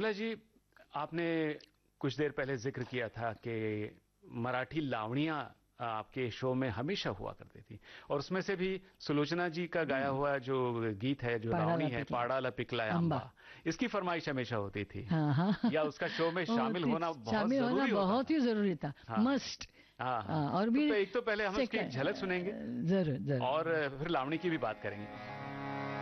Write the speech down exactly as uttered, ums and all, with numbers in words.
विमला जी, आपने कुछ देर पहले जिक्र किया था कि मराठी लावणियां आपके शो में हमेशा हुआ करती थी, और उसमें से भी सुलोचना जी का गाया हुआ जो गीत है, जो लावणी है, पाड़ाला पिकला अम्बा, इसकी फरमाइश हमेशा होती थी। हाँ हाँ, या उसका शो में शामिल होना बहुत शामिल होना जरूरी होता बहुत ही जरूरी था, हाँ। मस्ट। हाँ, हाँ। और भी तो एक तो पहले हम उसकी एक झलक सुनेंगे, जरूर जरूर, और फिर लावणी की भी बात करेंगे।